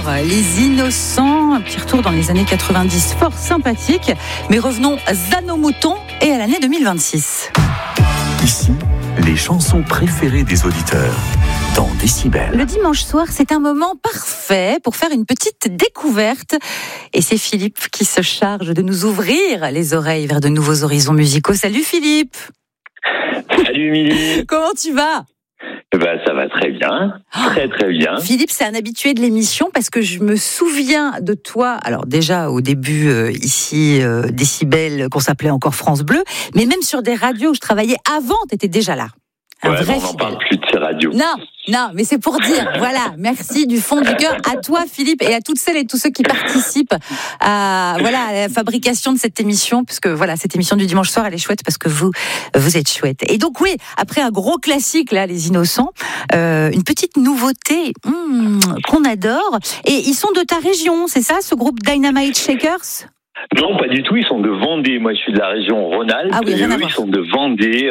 Les Innocents, un petit retour dans les années 90, fort sympathique. Mais revenons à nos moutons et à l'année 2026. Ici, les chansons préférées des auditeurs dans Décibel. Le dimanche soir, c'est un moment parfait pour faire une petite découverte. Et c'est Philippe qui se charge de nous ouvrir les oreilles vers de nouveaux horizons musicaux. Salut Philippe. Salut Émilie. Comment tu vas ? Ça va très bien, très bien. Philippe, c'est un habitué de l'émission parce que je me souviens de toi, alors déjà au début ici, Décibel, qu'on s'appelait encore France Bleu, mais même sur des radios où je travaillais avant, tu étais déjà là. On n'en parle plus de ces radios. Non, mais c'est pour dire, voilà, merci du fond du cœur à toi Philippe et à toutes celles et tous ceux qui participent à la fabrication de cette émission, parce que voilà, cette émission du dimanche soir, elle est chouette parce que vous êtes chouette. Et donc oui, après un gros classique là, Les Innocents, une petite nouveauté qu'on adore, et ils sont de ta région, c'est ça, ce groupe Dynamite Shakers ? Non, pas du tout. Ils sont de Vendée. Moi, je suis de la région Rhône-Alpes. Ah oui, et eux, ils sont de Vendée.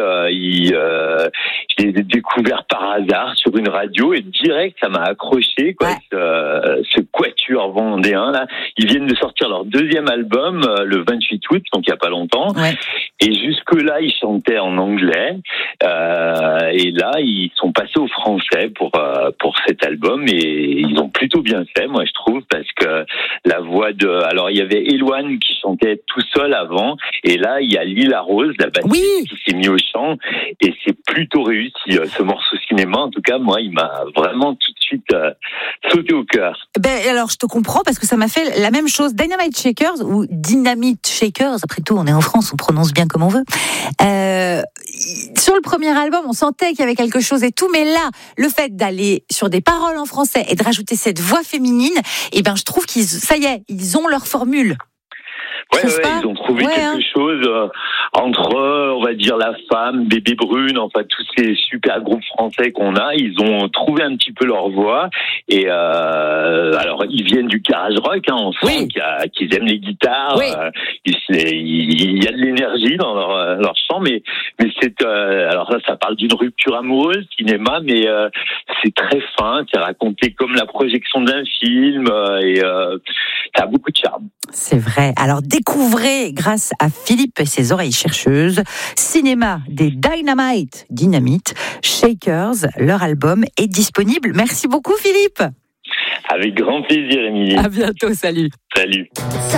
Je les ai découverts par hasard sur une radio et direct, ça m'a accroché. Quoi, ouais. Ce quatuor vendéen là, ils viennent de sortir leur deuxième album le 28 août, donc il y a pas longtemps. Ouais. Et jusque-là, ils chantaient en anglais. Et là, ils sont passés au français pour cet album et ils ont plutôt bien fait, moi je trouve, parce que la voix alors il y avait Eloane qui chantait tout seul avant, et là il y a Lila Rose, la bassiste, qui s'est mis au chant, et c'est plutôt réussi ce morceau cinéma. En tout cas, moi, il m'a vraiment tout de suite sauté au cœur. Alors je te comprends parce que ça m'a fait la même chose. Dynamite Shakers ou Dynamite Shakers, après tout, on est en France, on prononce bien comme on veut. Sur le premier album, on sentait qu'il y avait quelque chose et tout, mais là, le fait d'aller sur des paroles en français et de rajouter cette voix féminine, je trouve ils ont leur formule. Ouais, ils ont trouvé quelque chose entre, on va dire, La Femme, Bébé Brune, enfin tous ces super groupes français qu'on a. Ils ont trouvé un petit peu leur voix. Et alors, ils viennent du garage rock, hein, on sent qu'ils aiment les guitares. Oui. Il y a de l'énergie dans leur chant, mais c'est alors ça parle d'une rupture amoureuse, cinéma, mais c'est très fin, c'est raconté comme la projection d'un film, et ça a beaucoup de charme. C'est vrai. Alors découvrez, grâce à Philippe et ses oreilles chercheuses, Cinéma des Dynamite Shakers. Leur album est disponible. Merci beaucoup Philippe. Avec grand plaisir Émilie. À bientôt, salut. Salut.